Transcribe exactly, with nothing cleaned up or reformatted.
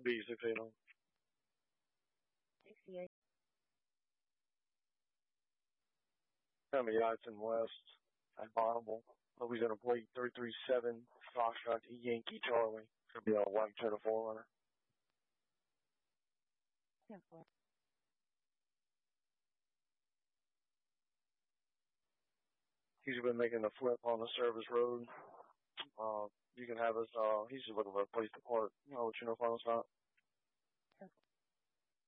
B six eight on. sixty-eight. Tommy Yodson West at Bonneville. Louisiana plate three three seven Foxtrot Yankee Charlie. Should be a white cheddar forerunner. ten four. He's been making the flip on the service road. Uh, you can have us, uh, he's just looking for a place to park. I'll let you know if I was not.